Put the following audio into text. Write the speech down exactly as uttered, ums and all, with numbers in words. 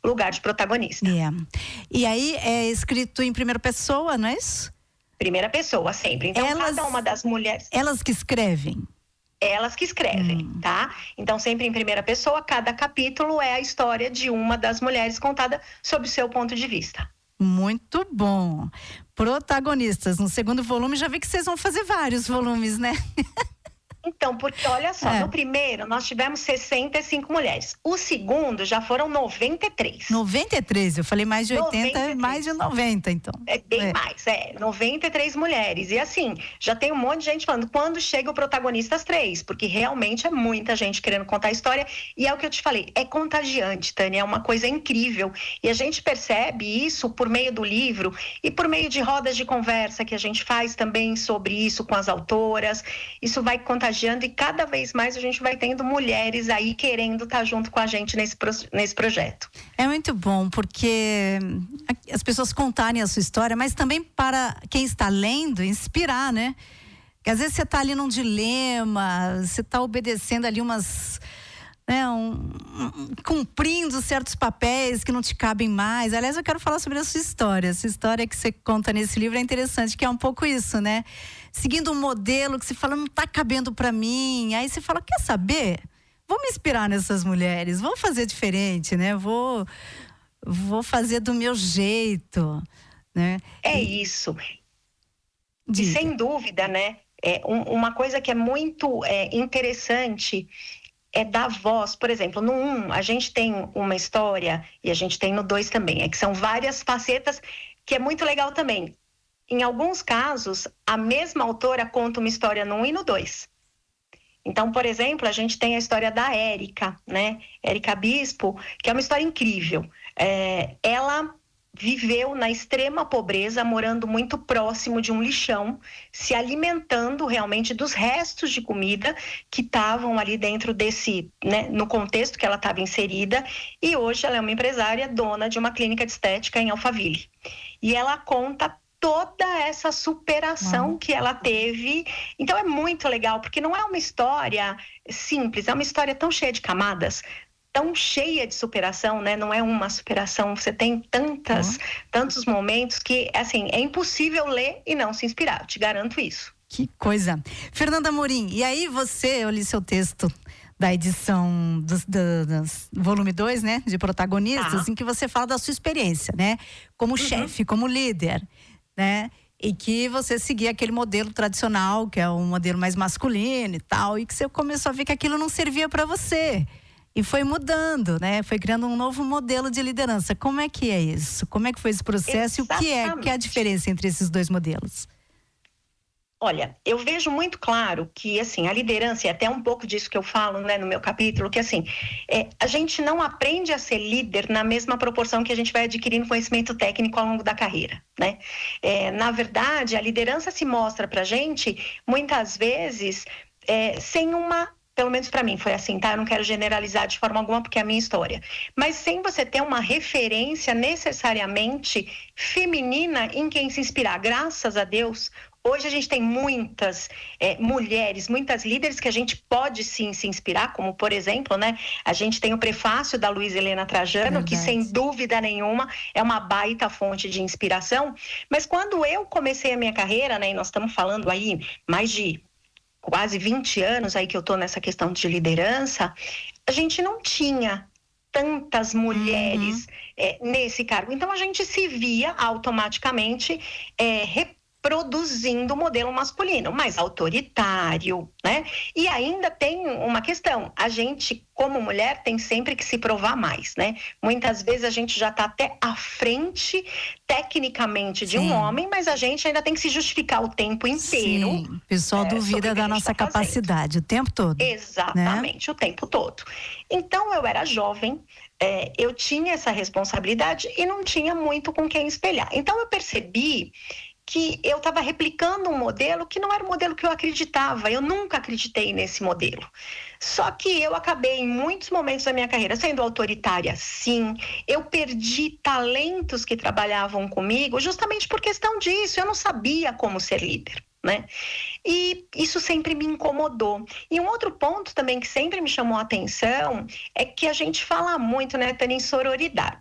lugar de protagonista. Yeah. E aí é escrito em primeira pessoa, não é isso? Primeira pessoa, sempre. Então, elas, cada uma das mulheres... Elas que escrevem? Elas que escrevem, hum. tá? Então, sempre em primeira pessoa, cada capítulo é a história de uma das mulheres contada sob o seu ponto de vista. Muito bom. Protagonistas. No segundo volume, já vi que vocês vão fazer vários volumes, né? Então, porque olha só, é. no primeiro nós tivemos sessenta e cinco mulheres. O segundo já foram noventa e três. noventa e três, eu falei mais de oitenta, noventa e três. Mais de noventa, então. É bem é. mais, é. noventa e três mulheres. E assim, já tem um monte de gente falando, quando chega o protagonista às três? Porque realmente é muita gente querendo contar a história. E é o que eu te falei, é contagiante, Tânia, é uma coisa incrível. E a gente percebe isso por meio do livro e por meio de rodas de conversa que a gente faz também sobre isso com as autoras. Isso vai contagiando e cada vez mais a gente vai tendo mulheres aí querendo estar junto com a gente nesse, pro, nesse projeto. É muito bom, porque as pessoas contarem a sua história, mas também para quem está lendo, inspirar, né? Porque às vezes você está ali num dilema, você está obedecendo ali umas... Né, um, um, cumprindo certos papéis que não te cabem mais. Aliás, eu quero falar sobre a sua história. A sua história que você conta nesse livro é interessante, que é um pouco isso, né? Seguindo um modelo que você fala, não tá cabendo para mim. Aí você fala, quer saber? Vou me inspirar nessas mulheres, vou fazer diferente, né? Vou, vou fazer do meu jeito, né? É e... isso. E sem dúvida, né? É um, uma coisa que é muito é, interessante é dar voz. Por exemplo, no um, a gente tem uma história, e a gente tem no dois também, é que são várias facetas, que é muito legal também. Em alguns casos, a mesma autora conta uma história no um e no dois. Então, por exemplo, a gente tem a história da Érica, né? Érica Bispo, que é uma história incrível. É, ela viveu na extrema pobreza, morando muito próximo de um lixão, se alimentando realmente dos restos de comida que estavam ali dentro desse, né, no contexto que ela estava inserida, e hoje ela é uma empresária, dona de uma clínica de estética em Alphaville. E ela conta toda essa superação que ela teve. Então é muito legal, porque não é uma história simples, é uma história tão cheia de camadas, tão cheia de superação, né? Não é uma superação, você tem tantas, uhum. tantos momentos que, assim, é impossível ler e não se inspirar, eu te garanto isso. Que coisa. Fernanda Amorim, e aí você, eu li seu texto da edição do, do, do volume dois, né? De protagonistas, ah. em que você fala da sua experiência, né? Como uhum. chefe, como líder, né? E que você seguia aquele modelo tradicional, que é um modelo mais masculino e tal, e que você começou a ver que aquilo não servia para você. E foi mudando, né? Foi criando um novo modelo de liderança. Como é que é isso? Como é que foi esse processo? Exatamente. E o que é, que é a diferença entre esses dois modelos? Olha, eu vejo muito claro que, assim, a liderança, e até um pouco disso que eu falo, né, no meu capítulo, que, assim, é, a gente não aprende a ser líder na mesma proporção que a gente vai adquirindo conhecimento técnico ao longo da carreira, né? É, na verdade, a liderança se mostra pra gente, muitas vezes, é, sem uma... Pelo menos para mim foi assim, tá? Eu não quero generalizar de forma alguma porque é a minha história. Mas sem você ter uma referência necessariamente feminina em quem se inspirar. Graças a Deus, hoje a gente tem muitas é, mulheres, muitas líderes que a gente pode sim se inspirar, como por exemplo, né? A gente tem o prefácio da Luísa Helena Trajano, Verdade. Que sem dúvida nenhuma é uma baita fonte de inspiração. Mas quando eu comecei a minha carreira, né? E nós estamos falando aí mais de quase vinte anos aí que eu tô nessa questão de liderança, a gente não tinha tantas mulheres uhum. é, nesse cargo. Então a gente se via automaticamente é, reproduzindo o modelo masculino, mais autoritário, né? E ainda tem uma questão, a gente como mulher tem sempre que se provar mais, né? Muitas vezes a gente já tá até à frente tecnicamente de Sim. um homem, mas a gente ainda tem que se justificar o tempo inteiro. Sim, o pessoal é, duvida da nossa tá capacidade o tempo todo. Exatamente, né? O tempo todo. Então eu era jovem, é, eu tinha essa responsabilidade e não tinha muito com quem espelhar. Então eu percebi que eu estava replicando um modelo que não era o modelo que eu acreditava. Eu nunca acreditei nesse modelo. Só que eu acabei, em muitos momentos da minha carreira, sendo autoritária, sim. Eu perdi talentos que trabalhavam comigo justamente por questão disso. Eu não sabia como ser líder, né? E isso sempre me incomodou. E um outro ponto também que sempre me chamou a atenção é que a gente fala muito, né, Tânia, em sororidade.